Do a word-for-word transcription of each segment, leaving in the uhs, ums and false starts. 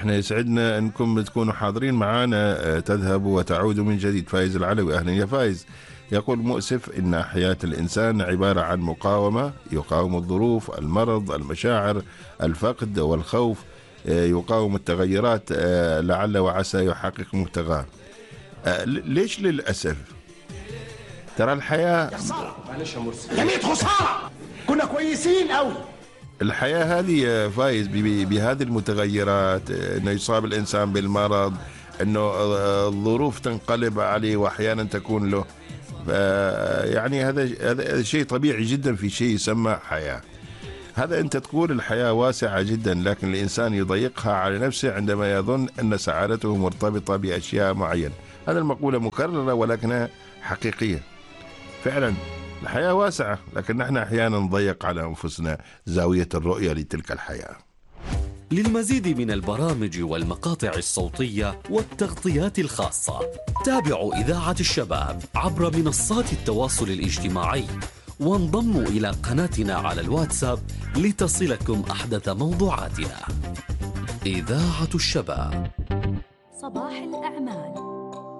احنا يسعدنا انكم تكونوا حاضرين معنا. تذهبوا وتعودوا من جديد. فايز العلوي، اهلا يا فايز. يقول: مؤسف ان حياة الانسان عبارة عن مقاومة، يقاوم الظروف، المرض، المشاعر، الفقد والخوف، يقاوم التغيرات، لعل وعسى يحقق مبتغاه. ليش للأسف؟ ترى الحياة، يا خسارة، معلش يا مرسي، يا ميت خسارة، كنا كويسين قوي. الحياة هذه فايز بهذه المتغيرات، انه يصاب الانسان بالمرض، انه الظروف تنقلب عليه واحيانا تكون له. يعني هذا هذا شيء طبيعي جدا في شيء يسمى حياة. هذا انت تقول الحياة واسعة جدا، لكن الانسان يضيقها على نفسه عندما يظن ان سعادته مرتبطة باشياء معينة. هذه المقولة مكررة ولكنها حقيقية. فعلا الحياة واسعة، لكن نحن أحيانا نضيق على أنفسنا زاوية الرؤية لتلك الحياة. للمزيد من البرامج والمقاطع الصوتية والتغطيات الخاصة، تابعوا إذاعة الشباب عبر منصات التواصل الاجتماعي، وانضموا إلى قناتنا على الواتساب لتصلكم أحدث موضوعاتنا. إذاعة الشباب، صباح الأعمال.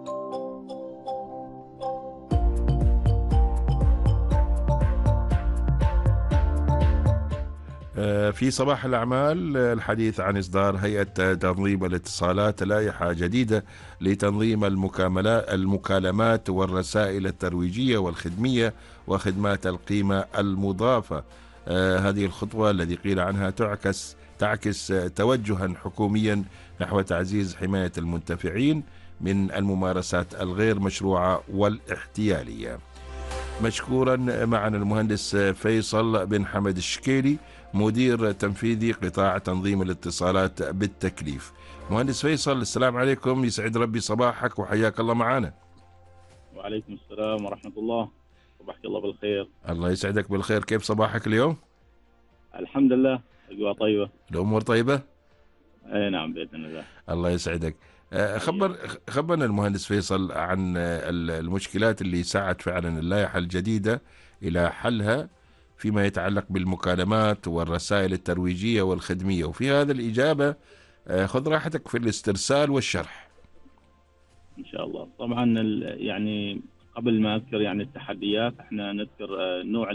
في صباح الأعمال الحديث عن إصدار هيئة تنظيم الاتصالات لائحة جديدة لتنظيم المكالمات المكالمات والرسائل الترويجية والخدمية وخدمات القيمة المضافة. هذه الخطوة التي قيل عنها تعكس تعكس توجها حكوميا نحو تعزيز حماية المنتفعين من الممارسات الغير مشروعة والاحتيالية. مشكورا معنا المهندس فيصل بن حمد الشكيلي، مدير تنفيذي قطاع تنظيم الاتصالات بالتكليف. مهندس فيصل، السلام عليكم، يسعد ربي صباحك وحياك الله معنا. وعليكم السلام ورحمة الله، صباحك الله بالخير. الله يسعدك بالخير. كيف صباحك اليوم؟ الحمد لله، أجواء طيبة، الأمور طيبة؟ أي نعم بإذن الله. الله يسعدك. خبر خبرنا المهندس فيصل عن المشكلات اللي سعت فعلا اللائحة الجديدة إلى حلها فيما يتعلق بالمكالمات والرسائل الترويجية والخدمية، وفي هذا الإجابة خذ راحتك في الاسترسال والشرح إن شاء الله. طبعا يعني قبل ما أذكر يعني التحديات، احنا نذكر نوع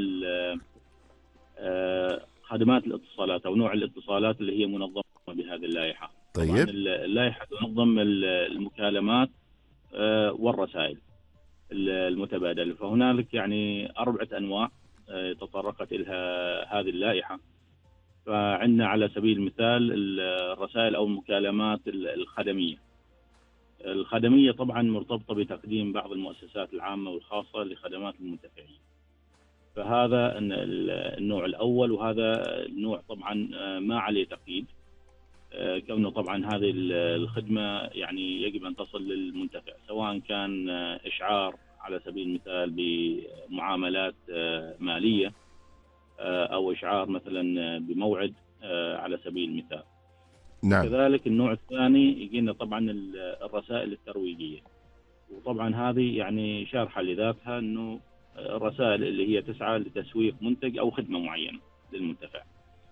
خدمات الاتصالات أو نوع الاتصالات اللي هي منظمة بهذه اللائحة. طيب. طبعا اللائحة تنظم المكالمات والرسائل المتبادلة، فهنالك يعني أربعة أنواع تطرقت إلها هذه اللائحة. فعندنا على سبيل المثال الرسائل أو المكالمات الخدمية. الخدمية طبعا مرتبطة بتقديم بعض المؤسسات العامة والخاصة لخدمات المنتفعين، فهذا النوع الأول، وهذا النوع طبعا ما عليه تقييد، كونه طبعا هذه الخدمة يعني يجب أن تصل للمنتفع، سواء كان إشعار على سبيل المثال بمعاملات مالية أو إشعار مثلا بموعد على سبيل المثال. نعم. كذلك النوع الثاني يجينا طبعا الرسائل الترويجية، وطبعا هذه يعني شارحة لذاتها، أنه الرسائل اللي هي تسعى لتسويق منتج أو خدمة معينة للمنتفع.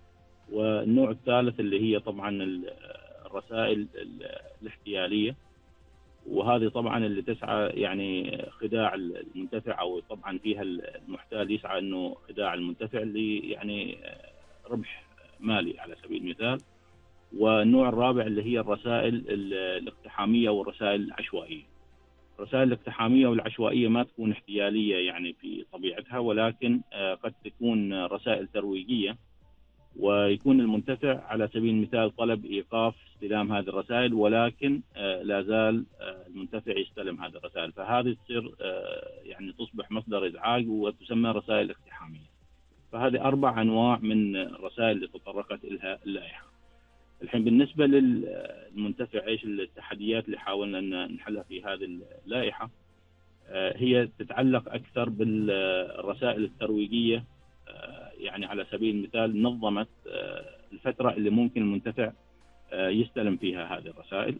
والنوع الثالث اللي هي طبعا الرسائل الاحتيالية، وهذه طبعا اللي تسعى يعني خداع المنتفع، أو طبعا فيها المحتال يسعى أنه خداع المنتفع اللي يعني ربح مالي على سبيل المثال. والنوع الرابع اللي هي الرسائل الاقتحامية والرسائل العشوائية. الرسائل الاقتحامية والعشوائية ما تكون احتيالية يعني في طبيعتها، ولكن قد تكون رسائل ترويجية، ويكون المنتفع على سبيل المثال طلب إيقاف استلام هذه الرسائل، ولكن لا زال المنتفع يستلم هذه الرسائل، فهذه تصير يعني تصبح مصدر إزعاج وتسمى رسائل اقتحامية. فهذه أربع أنواع من الرسائل اللي تطرقت إلها اللائحة. الحين بالنسبة للمنتفع، إيش التحديات اللي حاولنا أن نحلها في هذه اللائحة؟ هي تتعلق أكثر بالرسائل الترويجية. يعني على سبيل المثال نظمت الفترة اللي ممكن المنتفع يستلم فيها هذه الرسائل.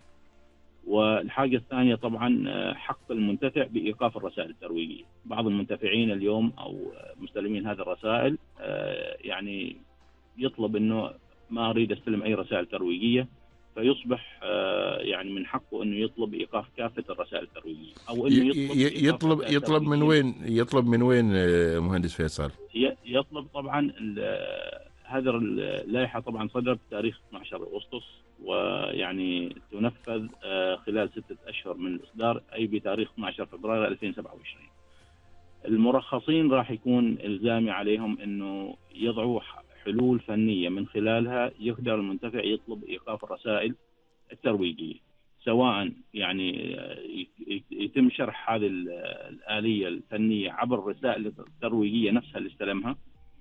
والحاجة الثانية طبعا حق المنتفع بإيقاف الرسائل الترويجية. بعض المنتفعين اليوم أو مستلمين هذه الرسائل يعني يطلب أنه ما أريد أستلم أي رسائل ترويجية، فيصبح يعني من حقه انه يطلب ايقاف كافه الرسائل الترويجيه، او انه يطلب يطلب يطلب من وين يطلب من وين مهندس فيصل؟ يطلب طبعا هذه اللائحه طبعا صدرت بتاريخ اثني عشر أغسطس، ويعني تنفذ خلال ستة اشهر من الاصدار، اي بتاريخ اثني عشر فبراير ألفين وسبعة وعشرين. المرخصين راح يكون الزامي عليهم انه يضعوا حلول فنيه من خلالها يقدر المنتفع يطلب ايقاف الرسائل الترويجيه، سواء يعني يتم شرح هذه الآلية الفنية عبر الرسائل الترويجية نفسها اللي استلمها،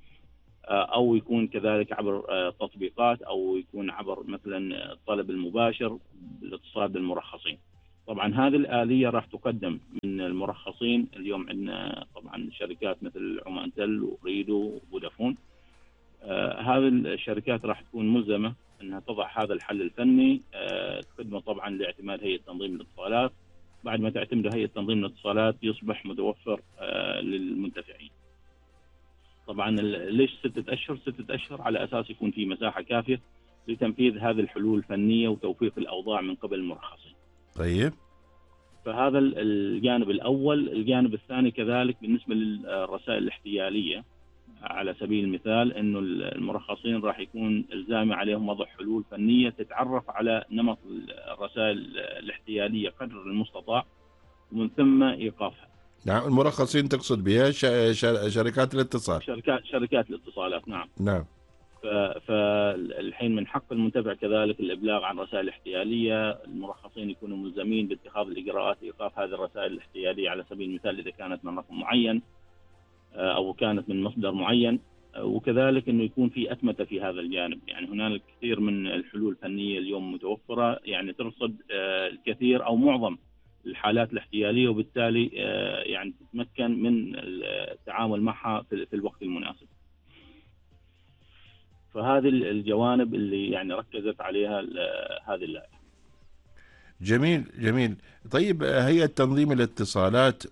أو يكون كذلك عبر تطبيقات، أو يكون عبر مثلا الطلب المباشر بالاتصال بالمرخصين. طبعا هذه الآلية راح تقدم من المرخصين. اليوم عندنا طبعا شركات مثل عمانتل وريدو وفودافون، هذه الشركات راح تكون ملزمة أنها تضع هذا الحل الفني، تقدمه طبعا لاعتماد هيئة تنظيم الاتصالات. بعد ما تعتمد هيئة تنظيم الاتصالات يصبح متوفر للمنتفعين. طبعا ليش ستة أشهر؟ ستة أشهر على أساس يكون في مساحة كافية لتنفيذ هذه الحلول الفنية وتوفيق الأوضاع من قبل المرخصين. طيب، فهذا الجانب الأول. الجانب الثاني كذلك بالنسبة للرسائل الاحتيالية، على سبيل المثال انه المرخصين راح يكون الزامي عليهم وضع حلول فنيه تتعرف على نمط الرسائل الاحتياليه قدر المستطاع ومن ثم ايقافها. نعم، المرخصين تقصد بها شركات الاتصال. شركات شركات الاتصالات، نعم. نعم. فالحين من حق المنتفع كذلك الابلاغ عن رسائل احتياليه، المرخصين يكونوا ملزمين باتخاذ الاجراءات لايقاف هذه الرسائل الاحتياليه على سبيل المثال اذا كانت من رقم معين أو كانت من مصدر معين، وكذلك أنه يكون في أتمتة في هذا الجانب. يعني هنالك كثير من الحلول الفنية اليوم متوفرة يعني ترصد الكثير أو معظم الحالات الاحتيالية، وبالتالي يعني تتمكن من التعامل معها في الوقت المناسب. فهذه الجوانب اللي يعني ركزت عليها هذه اللائحة. جميل جميل. طيب، هيئة تنظيم الاتصالات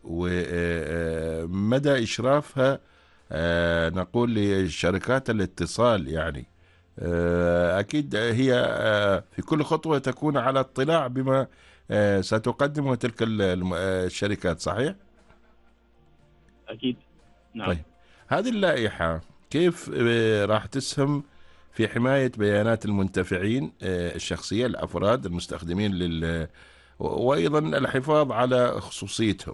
ومدى إشرافها نقول لشركات الاتصال، يعني أكيد هي في كل خطوة تكون على اطلاع بما ستقدمه تلك الشركات، صحيح؟ أكيد، نعم. طيب، هذه اللائحة كيف راح تسهم في حماية بيانات المنتفعين الشخصية، الأفراد المستخدمين لل وأيضا الحفاظ على خصوصيتهم؟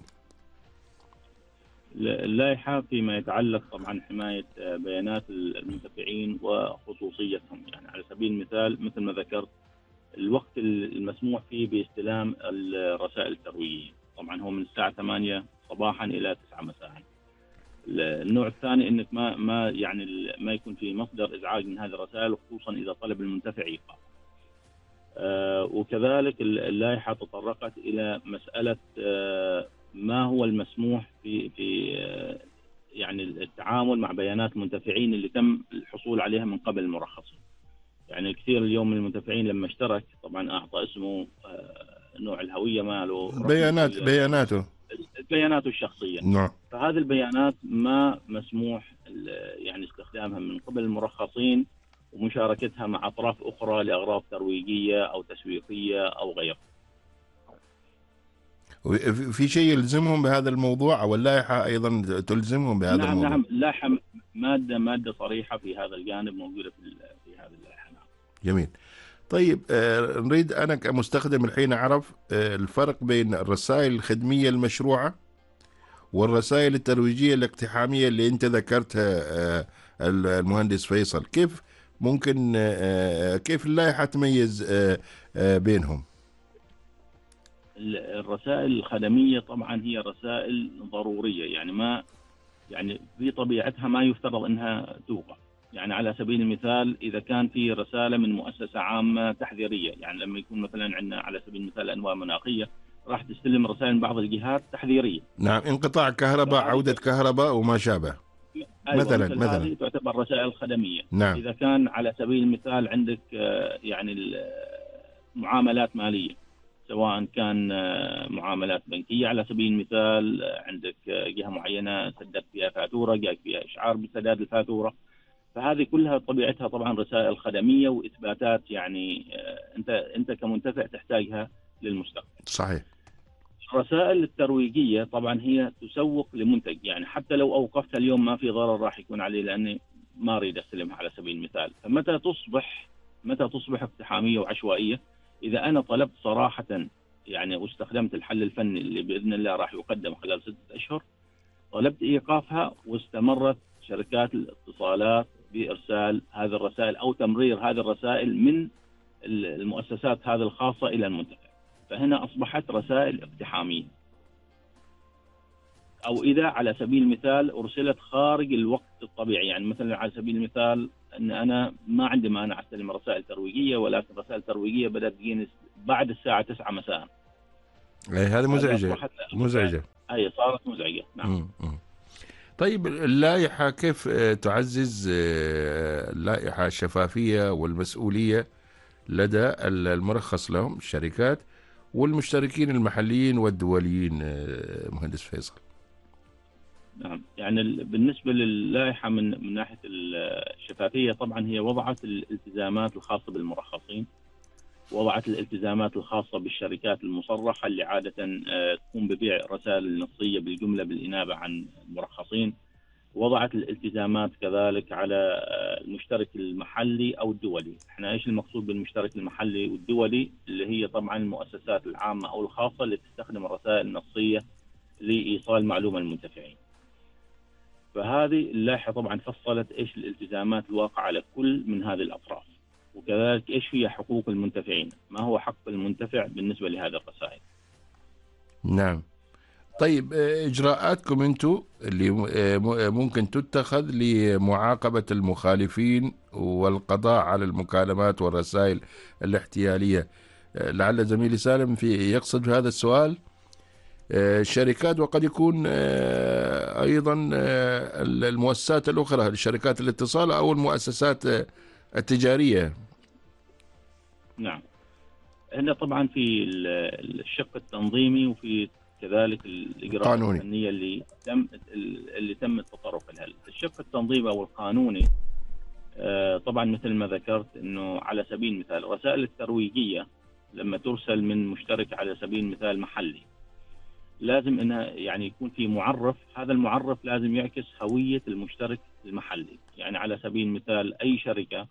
اللائحة فيما يتعلق طبعا حماية بيانات المنتفعين وخصوصيتهم، يعني على سبيل المثال مثل ما ذكرت الوقت المسموح فيه باستلام الرسائل الترويجية طبعا هو من الساعة ثمانية صباحا إلى تسعة مساء. النوع الثاني انك ما ما يعني ما يكون في مصدر ازعاج من هذه الرسائل، خصوصا اذا طلب المنتفع ايقاف. آه وكذلك اللائحه تطرقت الى مساله آه ما هو المسموح في في آه يعني التعامل مع بيانات المنتفعين اللي تم الحصول عليها من قبل المرخصين. يعني كثير اليوم من المنتفعين لما اشترك طبعا اعطى اسمه، آه نوع الهويه ماله، بيانات بياناته بياناته الشخصيه. نعم. فهذه البيانات ما مسموح يعني استخدامها من قبل المرخصين ومشاركتها مع اطراف اخرى لاغراض ترويجيه او تسويقيه او غيره. في شيء يلزمهم بهذا الموضوع او اللائحه ايضا تلزمهم بهذا نعم الموضوع؟ نعم، اللائحه ماده ماده صريحه في هذا الجانب موجوده في في هذه اللائحه. نعم. جميل. طيب، آه نريد انا كمستخدم الحين اعرف آه الفرق بين الرسائل الخدميه المشروعه والرسائل الترويجيه الاقتحاميه اللي انت ذكرتها آه المهندس فيصل. كيف ممكن آه كيف اللائحه تميز آه آه بينهم؟ الرسائل الخدميه طبعا هي رسائل ضروريه، يعني ما يعني بطبيعتها ما يفترض انها توقع. يعني على سبيل المثال إذا كان في رسالة من مؤسسة عامة تحذيرية، يعني لما يكون مثلا عندنا على سبيل المثال أنواع مناخية راح تستلم رسائل من بعض الجهات تحذيرية. نعم، انقطاع كهرباء، عودة كهرباء وما شابه. أيوة مثلا مثل مثلا هذه تعتبر رسائل خدمية. نعم. إذا كان على سبيل المثال عندك يعني معاملات مالية، سواء كان معاملات بنكية على سبيل المثال، عندك جهة معينة سددت فيها فاتورة، جاءك فيها إشعار بسداد الفاتورة، فهذه كلها طبيعتها طبعا رسائل خدميه واثباتات، يعني انت انت كمنتفع تحتاجها للمستقبل. صحيح. الرسائل الترويجيه طبعا هي تسوق لمنتج، يعني حتى لو اوقفتها اليوم ما في ضرر راح يكون عليه، لاني ما اريد استلمها على سبيل المثال. فمتى تصبح متى تصبح اقتحاميه وعشوائيه؟ اذا انا طلبت صراحه يعني واستخدمت الحل الفني اللي باذن الله راح يقدم خلال ستة اشهر، طلبت ايقافها واستمرت شركات الاتصالات بارسال هذه الرسائل او تمرير هذه الرسائل من المؤسسات هذه الخاصه الى المنتفع، فهنا اصبحت رسائل اقتحاميه. او اذا على سبيل المثال ارسلت خارج الوقت الطبيعي، يعني مثلا على سبيل المثال ان انا ما عندي مانع استلم رسائل ترويجيه، ولكن رسائل ترويجيه بدات تجيني بعد الساعه تسعة مساء. اي هذه مزعجه مزعجه اي صارت مزعجه. نعم. مم. مم. طيب اللائحه كيف تعزز اللائحه الشفافيه والمسؤوليه لدى المرخص لهم الشركات والمشتركين المحليين والدوليين مهندس فيصل؟ نعم، يعني بالنسبة للائحة من من ناحية الشفافية طبعا هي وضعت الالتزامات الخاصة بالمرخصين، وضعت الالتزامات الخاصة بالشركات المصرحة اللي عادة تقوم ببيع رسائل النصية بالجملة بالإنابة عن المرخصين، وضعت الالتزامات كذلك على المشترك المحلي أو الدولي. احنا ايش المقصود بالمشترك المحلي والدولي؟ اللي هي طبعا المؤسسات العامة أو الخاصة اللي تستخدم الرسائل النصية لإيصال معلومة للمنتفعين. فهذه اللائحة طبعا فصلت ايش الالتزامات الواقعة على كل من هذه الأطراف، وكذلك ايش هي حقوق المنتفعين، ما هو حق المنتفع بالنسبة لهذه الرسائل. نعم. طيب إجراءاتكم أنتم اللي ممكن تتخذ لمعاقبة المخالفين والقضاء على المكالمات والرسائل الاحتيالية؟ لعل زميلي سالم في يقصد بهذا السؤال الشركات، وقد يكون أيضا المؤسسات الأخرى لشركات الاتصال أو المؤسسات التجارية. نعم، هنا طبعا في الشق التنظيمي وفي كذلك الإجراءات الفنية اللي تم اللي تم التطرق لها. الشق التنظيمي أو القانوني طبعا مثل ما ذكرت أنه على سبيل المثال الرسائل الترويجية لما ترسل من مشترك على سبيل المثال محلي، لازم انها يعني يكون في معرف، هذا المعرف لازم يعكس هوية المشترك المحلي. يعني على سبيل المثال اي شركة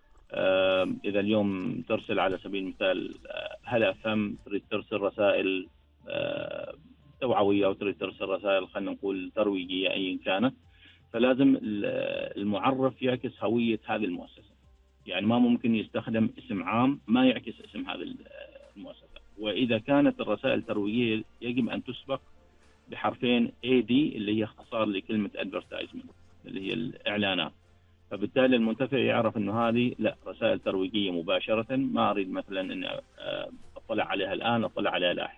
اذا اليوم ترسل على سبيل المثال هلا فم تريد ترسل رسائل توعوية او تريد ترسل رسائل خلينا نقول ترويجية ايا كانت، فلازم المعرف يعكس هوية هذه المؤسسة. يعني ما ممكن يستخدم اسم عام ما يعكس اسم هذه المؤسسة. وإذا كانت الرسائل الترويجية يجب أن تسبق بحرفين إيه دي اللي هي اختصار لكلمة advertisement اللي هي الإعلانات، فبالتالي المنتفع يعرف أنه هذه لا رسائل ترويجية مباشرة، ما أريد مثلا أن أطلع عليها الآن أطلع عليها لاحقا.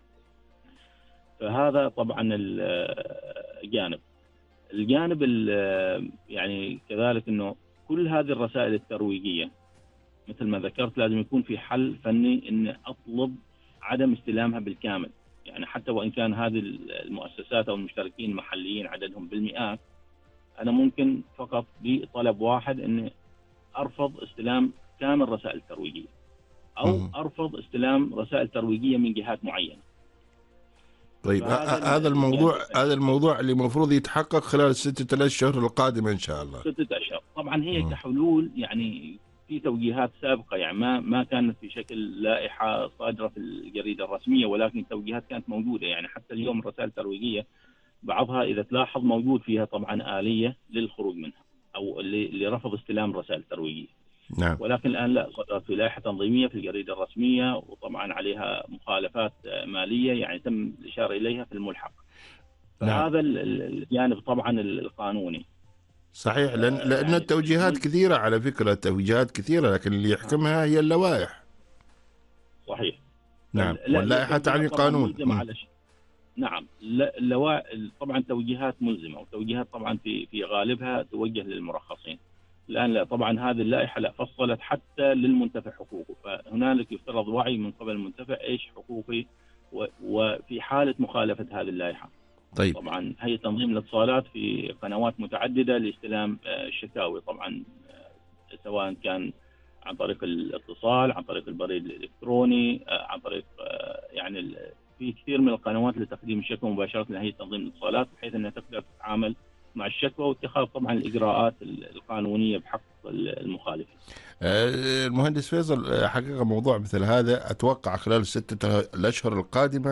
فهذا طبعا الجانب الجانب يعني كذلك أنه كل هذه الرسائل الترويجية مثل ما ذكرت لازم يكون في حل فني ان اطلب عدم استلامها بالكامل. يعني حتى وان كان هذه المؤسسات او المشتركين المحليين عددهم بالمئات، انا ممكن فقط بطلب واحد ان ارفض استلام كامل رسائل ترويجيه او ارفض استلام رسائل ترويجيه من جهات معينه. طيب هذا الموضوع هذا الموضوع اللي المفروض يتحقق خلال الستة الاشهر القادمه ان شاء الله. ستة اشهر طبعا هي م. كحلول يعني في توجيهات سابقة، يعني ما ما كانت في شكل لائحة صادرة في الجريدة الرسمية، ولكن توجيهات كانت موجودة. يعني حتى اليوم الرسائل الترويجية بعضها إذا تلاحظ موجود فيها طبعا آلية للخروج منها أو لرفض استلام الرسائل الترويجية. نعم. ولكن الآن لا، صدرت في لائحة تنظيمية في الجريدة الرسمية وطبعا عليها مخالفات مالية يعني تم الإشارة إليها في الملحق. فهذا نعم. الجانب طبعا القانوني صحيح، لأن, لأن يعني التوجيهات كثيرة على فكرة، توجيهات كثيرة، لكن اللي يحكمها هي اللوائح. صحيح. نعم، واللائحة تعني القانون. نعم، اللوائح طبعا توجيهات ملزمة، وتوجيهات طبعا في في غالبها توجه للمرخصين. الآن لا، طبعا هذه اللائحة لا فصلت حتى للمنتفع حقوقه، فهنالك يفترض وعي من قبل المنتفع ايش حقوقي، وفي حالة مخالفة هذه اللائحة طيب. طبعا هيئة تنظيم الاتصالات في قنوات متعددة لاستلام الشكاوي، طبعا سواء كان عن طريق الاتصال، عن طريق البريد الإلكتروني، عن طريق يعني في كثير من القنوات لتقديم الشكوى مباشرة لهيئة تنظيم الاتصالات، بحيث أنها تقدر تتعامل مع الشكوى واتخاذ طبعا الإجراءات القانونية بحق المخالفين. المهندس فيصل، حقيقة موضوع مثل هذا أتوقع خلال الستة الأشهر القادمة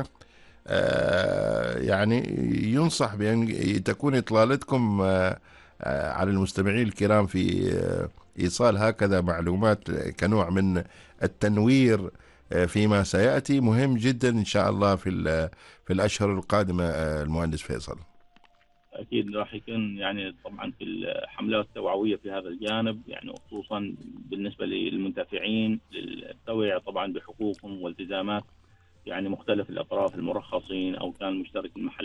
يعني ينصح بأن تكون إطلالتكم على المستمعين الكرام في إيصال هكذا معلومات كنوع من التنوير فيما سيأتي، مهم جدا إن شاء الله في في الأشهر القادمة. المهندس فيصل، أكيد راح يكون يعني طبعا في الحملات التوعوية في هذا الجانب، يعني خصوصا بالنسبة للمنتفعين للتوعية طبعا بحقوقهم والتزامات يعني مختلف الأطراف المرخصين أو كان مشترك المحل